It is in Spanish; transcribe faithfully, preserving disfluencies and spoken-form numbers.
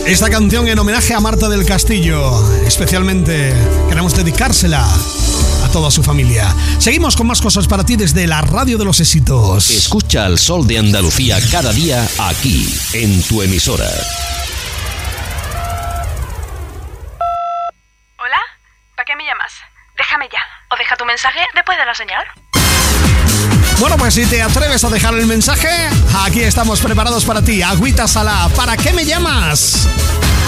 Esta canción en homenaje a Marta del Castillo. Especialmente queremos dedicársela a toda su familia. Seguimos con más cosas para ti desde la Radio de los Éxitos. Escucha al Sol de Andalucía cada día aquí, en tu emisora. ¿Hola? ¿Para qué me llamas? Déjame ya. O deja tu mensaje después de la señal. Bueno, pues si te atreves a dejar el mensaje, aquí estamos preparados para ti. Agüita Salá, ¿para qué me llamas?